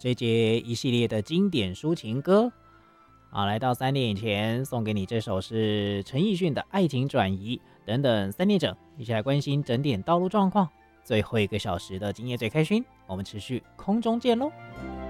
这节一系列的经典抒情歌。好，来到3点以前，送给你这首是陈奕迅的《爱情转移》。等等3点整，一起来关心整点道路状况。最后1个小时的今夜最开心，我们持续空中见喽。